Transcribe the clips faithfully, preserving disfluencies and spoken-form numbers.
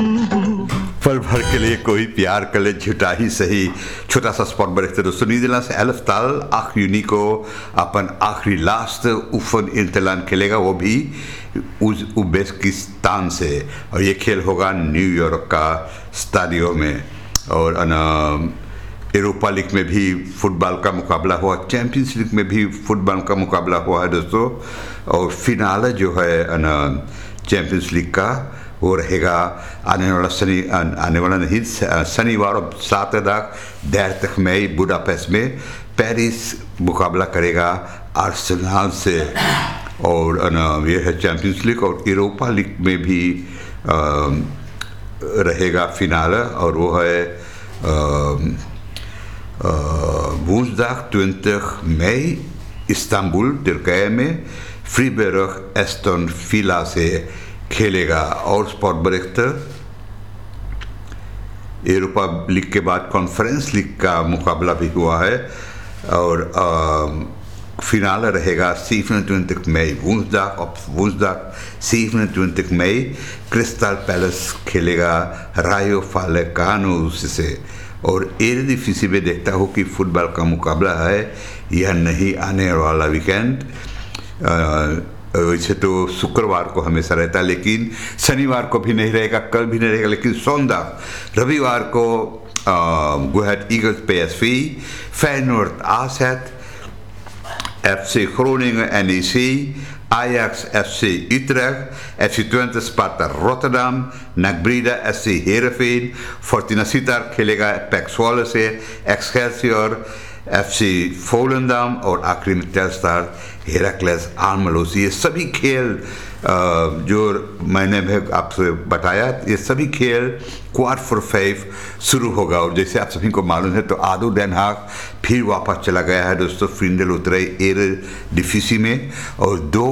पल भर के लिए कोई प्यार कर ले झूठा ही सही। छोटा सा स्पॉट बरखते दोस्तों नीदरलैंड से एल्फ ताल आख यूनी को अपन आखिरी लास्ट उफन इंतलान खेलेगा, वो भी उज़्बेकिस्तान से, और ये खेल होगा न्यूयॉर्क का स्टेडियम में। और यूरोपा लीग में भी फुटबॉल का मुकाबला हुआ, चैंपियंस लीग में भी फुटबॉल का मुकाबला हुआ है दोस्तों। और फिनाले जो है चैंपियंस लीग का वो रहेगा आने वाला शनि आने वाला नहीं शनिवार और सात तक देर तक में बुडापेस्ट में पेरिस मुकाबला करेगा आर्सेनल से। और ये है चैंपियंस लीग। और यूरोपा लीग में भी आ, रहेगा फिनाले, और वो है वुंसdag twintig mei इस्तांबुल तुर्की में फ्रीबर्ग एस्टन विला से खेलेगा। और स्पॉट बरखते यूरोपा लीग के बाद कॉन्फ्रेंस लीग का मुकाबला भी हुआ है, और फिनाले रहेगा siebenentwintig mei woensdag op woensdag siebenentwintig mei crystal palace खेलेगा रायो वालेकानो से। और एरेडिविसी में देखता हूँ कि फुटबॉल का मुकाबला है यह नहीं आने वाला वीकेंड। वैसे तो शुक्रवार को हमेशा रहता है, लेकिन शनिवार को भी नहीं रहेगा, कल भी नहीं रहेगा, लेकिन सोमवार रविवार को Go Ahead Eagles P S V, Feyenoord A Z, F C Groningen N E C, Ajax F C Utrecht, F C Twente Sparta Rotterdam, N A C Breda F C Heerenveen, Fortuna Sittard खेलेगा pack Zwolle से, Excelsior F C फोलंदाम और आखिरी में Telstar हेराक्लेस आलमलोस। ये सभी खेल जो मैंने भी आपसे बताया, ये सभी खेल क्वार्टर फोर फाइव शुरू होगा। और जैसे आप सभी को मालूम है तो आदो डेन हाग फिर वापस चला गया है दोस्तों फ्रिंडल उतरे एरेडिविसी में, और दो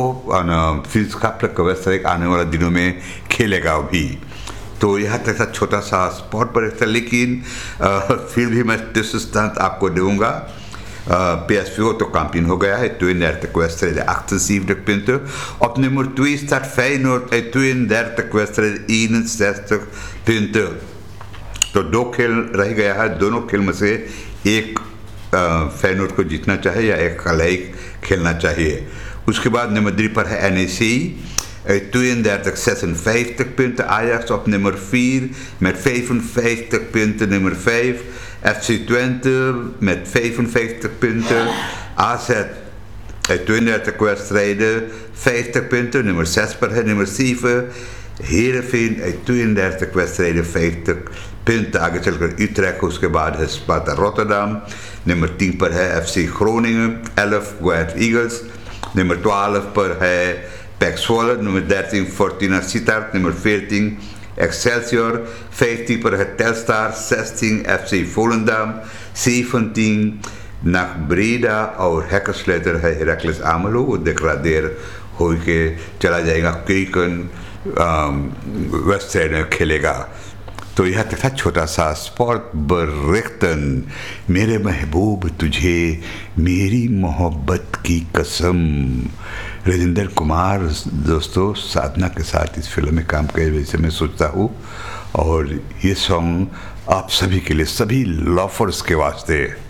फिर आने वाले दिनों में खेलेगा भी। तो यहाँ तक था छोटा सा स्पॉट पर था, लेकिन आ, फिर भी मैं टिस्टांत आपको दूंगा। P S V तो कांपिन हो गया है, tweeëndertig wedstrijden achtenzeventig punten. Op nummer twee staat Feyenoord uit tweeëndertig wedstrijden eenenzestig punten. तो दो खेल रह गया है, दोनों खेल में से एक फेनोर्ड को जीतना चाहिए या एक गelijk खेलना चाहिए। उसके बाद नंबर दrie पर है N E C uit tweeëndertig zesenvijftig punten, Ajax op nummer vier met vijfenvijftig punten, nummer vijf F C Twente met vijfenvijftig punten, A Z uit tweeëndertig wedstrijden vijftig punten, nummer zes per het, nummer zeven Heerenveen uit tweeëndertig wedstrijden vijftig punten, आगे चलकर Utrecht, उसके बाद है Sparta Rotterdam, nummer tien पर है F C Groningen, elf Go Ahead Eagles, nummer twaalf पर है pack Zwolle, nummer dertien Fortuna Sittard, nummer veertien Excelsior, vijftien पर है Telstar, zestien F C Volendam, zeventien N A C Breda और हेक्केस्लेटर है हेराक्लेस आमलो। वो डिग्रेडेर हो के चला जाएगा, क्रिकन वेस्टर्न खेलेगा। तो यह था छोटा सा स्पॉट बरख्तन। मेरे महबूब तुझे मेरी मोहब्बत की कसम, राजेंद्र कुमार दोस्तों साधना के साथ इस फिल्म में काम करे वैसे मैं सोचता हूँ। और ये सॉन्ग आप सभी के लिए, सभी लवर्स के वास्ते